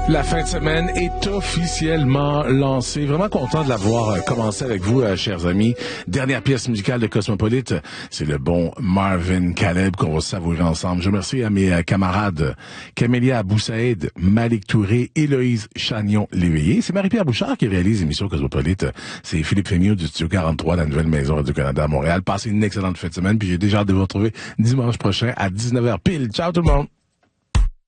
La fin de semaine est officiellement lancée. Vraiment content de l'avoir commencé avec vous, chers amis. Dernière pièce musicale de Cosmopolite, c'est le bon Marvin Caleb qu'on va savourer ensemble. Je remercie à mes camarades Camélia Aboussaïd, Malik Touré, Héloïse Chagnon-Léveillé. C'est Marie-Pierre Bouchard qui réalise l'émission Cosmopolite. C'est Philippe Fémieux du Studio 43 de la Nouvelle Maison Radio-Canada à Montréal. Passez une excellente fin de semaine, puis j'ai déjà hâte de vous retrouver dimanche prochain à 19h pile. Ciao tout le monde!